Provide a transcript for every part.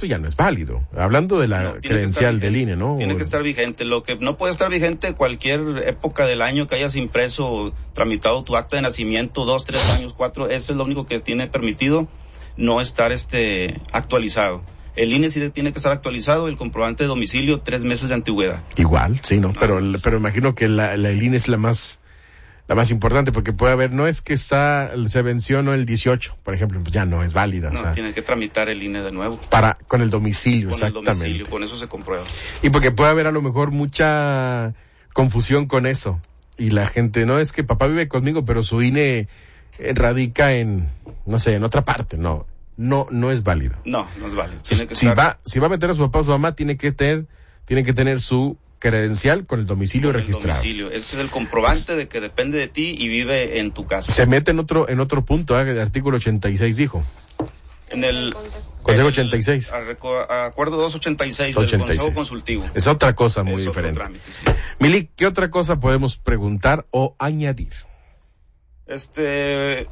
eso ya no es válido. Hablando de la credencial del INE, ¿no? Tiene que estar vigente. Lo que no puede estar vigente cualquier época del año que hayas impreso o tramitado tu acta de nacimiento, 2, 3 años, 4, eso es lo único que tiene permitido, no estar actualizado. El INE sí tiene que estar actualizado, el comprobante de domicilio, 3 meses de antigüedad. Igual, sí, ¿no? Pero imagino que el INE es la más importante, porque puede haber, no es que se venció, ¿no? El 18, por ejemplo, pues ya no es válida. No, tiene que tramitar el INE de nuevo. Con el domicilio, exactamente. Con el domicilio, con eso se comprueba. Y porque puede haber a lo mejor mucha confusión con eso. Y la gente, no es que papá vive conmigo, pero su INE radica en, no sé, en otra parte, no es válido. No es válido. Si va a meter a su papá o su mamá, tiene que tener su credencial con el domicilio registrado. Ese es el comprobante de que depende de ti y vive en tu casa. Se mete en otro punto, el artículo 86 dijo. En el Consejo 86. Acuerdo 286 del Consejo Consultivo. Es otra cosa muy diferente. Trámite, sí. Mili, ¿qué otra cosa podemos preguntar o añadir? De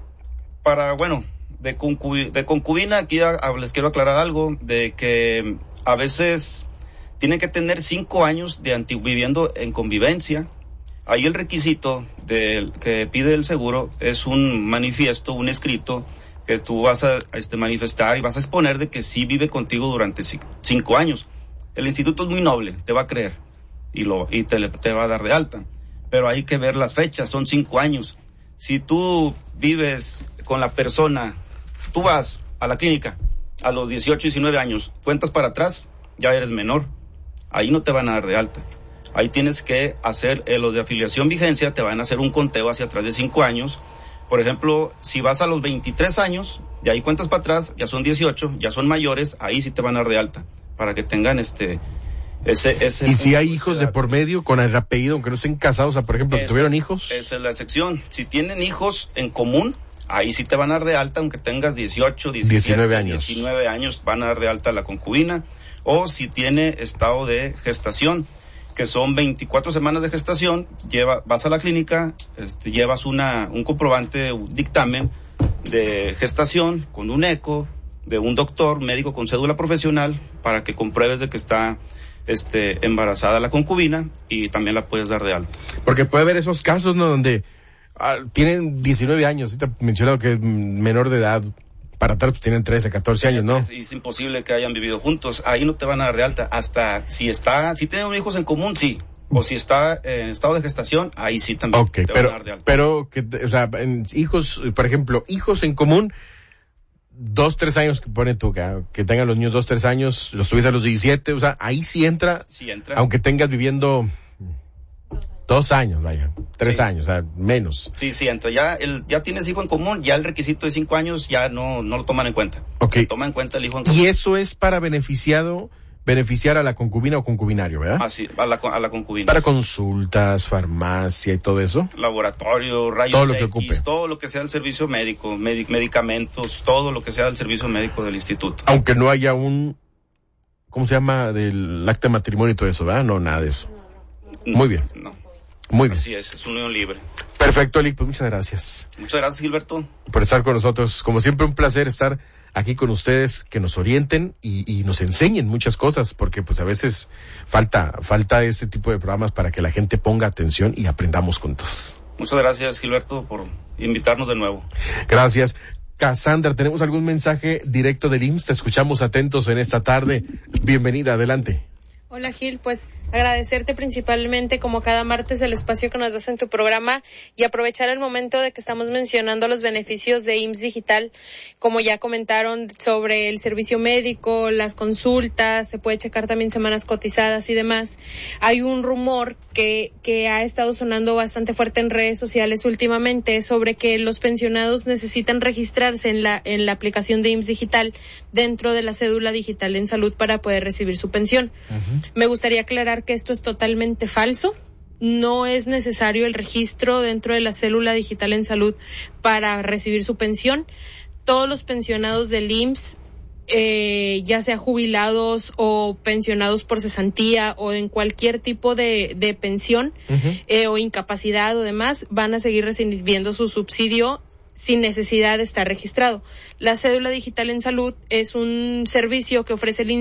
concubina, aquí les quiero aclarar algo, de que a veces tienen que tener 5 años viviendo en convivencia. Ahí el requisito que pide el seguro es un manifiesto, un escrito, que tú vas a manifestar y vas a exponer de que sí vive contigo durante 5 años. El instituto es muy noble, te va a creer y te va a dar de alta. Pero hay que ver las fechas, son 5 años. Si tú vives con la persona, tú vas a la clínica a los 18, 19 años, cuentas para atrás, ya eres menor. Ahí no te van a dar de alta. Ahí tienes que hacer los de afiliación vigencia, te van a hacer un conteo hacia atrás de 5 años. Por ejemplo, si vas a los 23 años, de ahí cuentas para atrás, ya son 18, ya son mayores, ahí sí te van a dar de alta, para que tengan ese. ¿Y si hay hijos de por medio con el apellido, aunque no estén casados, por ejemplo, que tuvieron hijos? Esa es la excepción. Si tienen hijos en común, ahí sí te van a dar de alta, aunque tengas 18, 17, 19 años, van a dar de alta a la concubina. O si tiene estado de gestación, que son 24 semanas de gestación, vas a la clínica, llevas un comprobante, un dictamen de gestación con un eco de un doctor médico con cédula profesional para que compruebes de que está embarazada la concubina y también la puedes dar de alta. Porque puede haber esos casos, ¿no? Donde tienen 19 años, ahorita mencionado que es menor de edad, para atrás pues tienen 13, 14 años, ¿no? Es imposible que hayan vivido juntos, ahí no te van a dar de alta, hasta si tienen hijos en común, sí, o si está en estado de gestación, ahí sí también te van a dar de alta. Pero, hijos, por ejemplo, hijos en común, 2, 3 años que pone tú, que tengan los niños 2, 3 años, los subes a los 17, ahí sí entra, aunque tengas viviendo 2 años, 3 años, menos. Sí, entra. Ya tienes hijo en común, ya el requisito de 5 años ya no lo toman en cuenta. Okay. Se toma en cuenta el hijo en común. Y eso es para beneficiar a la concubina o concubinario, ¿verdad? Sí, a la concubina. Para consultas, farmacia y todo eso. Laboratorio, rayos todo lo que X, ocupe. Todo lo que sea el servicio médico, medicamentos, todo lo que sea el servicio médico del instituto. Aunque no haya ¿cómo se llama? Del acta de matrimonio y todo eso, ¿verdad? No, nada de eso. No, muy bien. No. Muy bien. Así es unión libre. Perfecto, Eli, pues muchas gracias. Muchas gracias, Gilberto. Por estar con nosotros. Como siempre, un placer estar aquí con ustedes, que nos orienten y nos enseñen muchas cosas, porque pues a veces falta este tipo de programas para que la gente ponga atención y aprendamos juntos. Muchas gracias, Gilberto, por invitarnos de nuevo. Gracias. Cassandra, ¿tenemos algún mensaje directo del IMSS? Te escuchamos atentos en esta tarde. Bienvenida, adelante. Hola Gil, pues agradecerte principalmente como cada martes el espacio que nos das en tu programa y aprovechar el momento de que estamos mencionando los beneficios de IMSS Digital, como ya comentaron sobre el servicio médico, las consultas, se puede checar también semanas cotizadas y demás. Hay un rumor que ha estado sonando bastante fuerte en redes sociales últimamente sobre que los pensionados necesitan registrarse en la aplicación de IMSS Digital dentro de la cédula digital en salud para poder recibir su pensión. Uh-huh. Me gustaría aclarar que esto es totalmente falso. No es necesario el registro dentro de la cédula digital en salud para recibir su pensión. Todos los pensionados del IMSS, ya sea jubilados o pensionados por cesantía o en cualquier tipo de pensión, uh-huh, o incapacidad o demás, van a seguir recibiendo su subsidio sin necesidad de estar registrado. La cédula digital en salud es un servicio que ofrece el